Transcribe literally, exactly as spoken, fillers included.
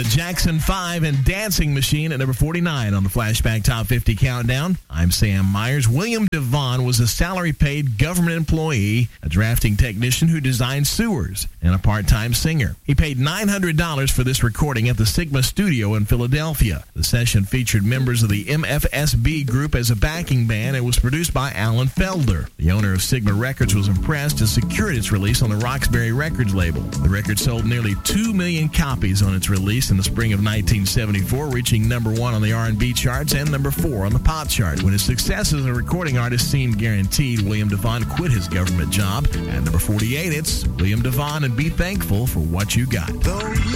The Jackson five and Dancing Machine at number forty-nine on the Flashback Top fifty Countdown. I'm Sam Myers. William Devon was a salary-paid government employee, a drafting technician who designed sewers, and a part-time singer. He paid nine hundred dollars for this recording at the Sigma Studio in Philadelphia. The session featured members of the M F S B group as a backing band and was produced by Alan Felder. The owner of Sigma Records was impressed and secured its release on the Roxbury Records label. The record sold nearly two million copies on its release in the spring of nineteen seventy-four, reaching number one on the R and B charts and number four on the pop chart. When his success as a recording artist seemed guaranteed, William Devon quit his government job. At number forty-eight, it's William Devon and Be Thankful for What You Got.